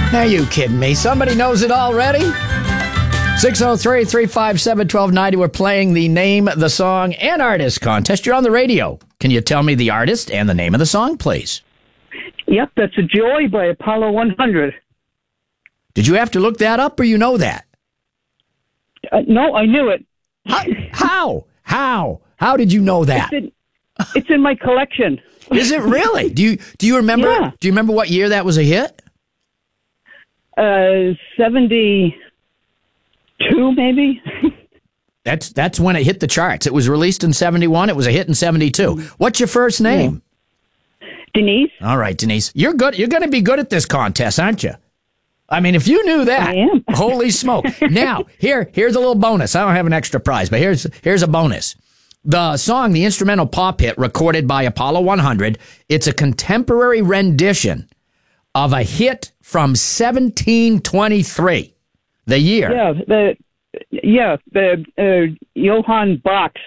Are you kidding me? Somebody knows it already? 603-357-1290. We're playing the Name the Song and Artist contest. You're on the radio. Can you tell me the artist and the name of the song, please? Yep, that's a Joy by Apollo 100. Did you have to look that up, or you know that? No, I knew it. How? How did you know that? It's in my collection. Is it really? Do you remember? Yeah. Do you remember what year that was a hit? 72, maybe. That's when it hit the charts. It was released in 71. It was a hit in 72. What's your first name? Denise. All right, Denise. You're good. You're going to be good at this contest, aren't you? I mean, if you knew that, I am. Holy smoke. Now, here's a little bonus. I don't have an extra prize, but here's a bonus. The song, the instrumental pop hit recorded by Apollo 100, it's a contemporary rendition of a hit from 1723, the year. The Johann Bach's.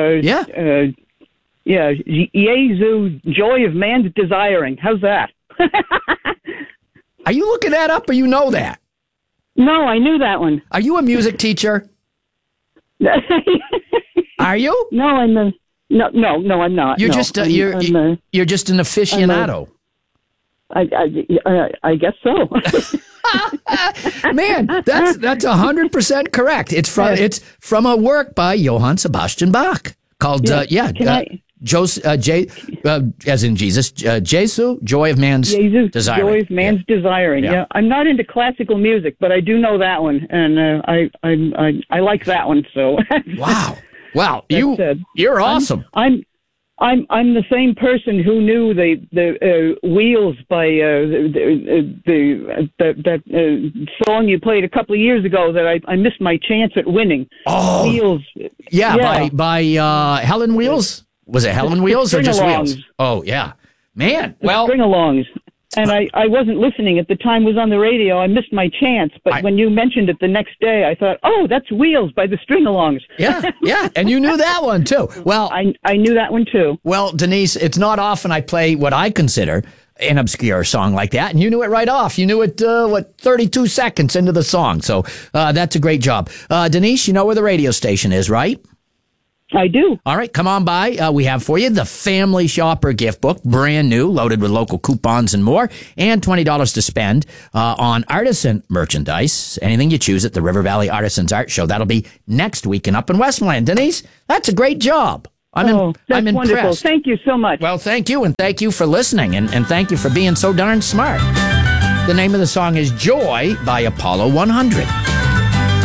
Jesu, Joy of Man's Desiring. How's that? Are you looking that up, or you know that? No, I knew that one. Are you a music teacher? Are you? No, I'm not. You're no. just you're just an aficionado. I guess so. Man, that's 100% correct. It's from a work by Johann Sebastian Bach called as in Jesus, Jesu, Joy of Man's Desiring. Joy of Man's Desiring. Yeah, I'm not into classical music, but I do know that one, and I like that one. So Wow, you're awesome. I'm the same person who knew the Wheels by that song you played a couple of years ago that I missed my chance at winning. Oh, Wheels. Yeah. by Helen Wheels. Was it Helen Wheels or just Wheels? Oh yeah, man. String-alongs. And I wasn't listening at the time. It was on the radio. I missed my chance. But when you mentioned it the next day, I thought, oh, that's Wheels by the String-alongs. Yeah. And you knew that one, too. Well, I knew that one, too. Well, Denise, it's not often I play what I consider an obscure song like that. And you knew it right off. You knew it, 32 seconds into the song. So that's a great job. Denise, you know where the radio station is, right? I do. All right, come on by. We have for you the Family Shopper gift book, brand new, loaded with local coupons and more, and $20 to spend on artisan merchandise. Anything you choose at the River Valley Artisans Art Show. That'll be next week in Up in Westmoreland. Denise, that's a great job. I'm wonderful. impressed. Thank you so much. Well, thank you, and thank you for listening, and thank you for being so darn smart. The name of the song is Joy by Apollo 100.